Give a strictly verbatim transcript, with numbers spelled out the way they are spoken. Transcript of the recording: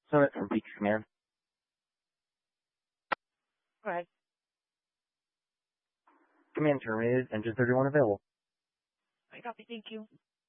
Summit from Beach Command. Go ahead. Command terminated. Engine thirty-one available. I copy. Thank you.